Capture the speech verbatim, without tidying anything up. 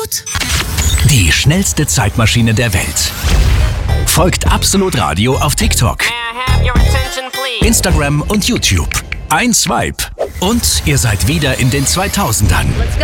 gut. Die schnellste Zeitmaschine der Welt. Folgt Absolut Radio auf TikTok, Instagram und YouTube. Ein Swipe und ihr seid wieder in den zweitausendern.